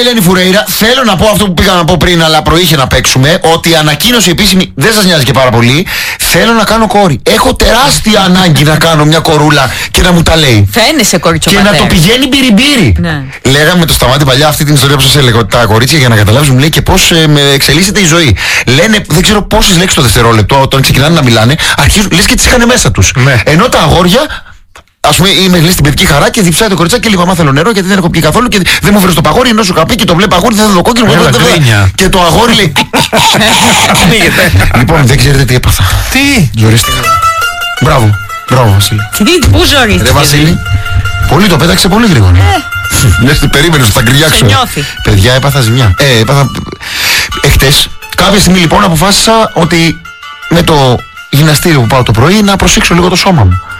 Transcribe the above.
Ελένη Φουρέιρα, θέλω να πω αυτό που πήγα να πω πριν, αλλά προείχε να παίξουμε, ότι η ανακοίνωση επίσημη δεν σας νοιάζει και πάρα πολύ. Θέλω να κάνω κόρη. Έχω τεράστια ανάγκη να κάνω μια κορούλα και να μου τα λέει. Φαίνεσαι κοριτσοπατέρ. Και να το πηγαίνει μπυριμπύρι. Ναι. Λέγαμε με το Σταμάτη παλιά αυτή την ιστορία που σας έλεγα, ότι τα κορίτσια, για να καταλάβεις, μου λέει και πώς εξελίσσεται η ζωή. Λένε, δεν ξέρω πόσες λέξεις το δευτερόλεπτο, όταν ξεκινάνε να μιλάνε, αρχίζουν, λες και τις είχαν μέσα τους. Ναι. Ενώ τα αγόρια, ας πούμε, είμαι στην παιδική χαρά και διψάει το κοριτσάκι και λίγο μάθω νερό γιατί δεν έχω πει καθόλου και δεν μου φέρεις το παγόρι, ενώ σου είχα πει και το βλέπει αγόρι, δεν θα το κόκκινο. Και το αγόρι λέει. Λοιπόν, δεν ξέρετε τι έπαθα. Τι? Ζορίστηκα. Μπράβο, Βασίλη. Πού ζωρίστηκε? Ρε Βασίλη, πολύ το πέταξε πολύ γρήγορα. Λες τι περίμενες, θα γκριάξω. Σε νιώθει. Παιδιά, έπαθα ζημιά. Εχθές, κάποια στιγμή λοιπόν αποφάσισα ότι με το γυμναστήριο που πάω το πρωί να προσέξω λίγο το σώμα μου.